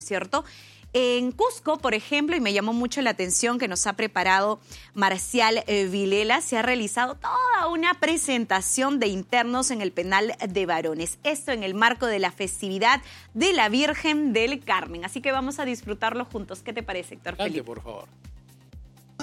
¿cierto? En Cusco, por ejemplo, y me llamó mucho la atención que nos ha preparado Marcial Vilela, se ha realizado toda una presentación de internos en el penal de varones. Esto en el marco de la festividad de la Virgen del Carmen. Así que vamos a disfrutarlo juntos. ¿Qué te parece, Héctor Felipe? Por favor.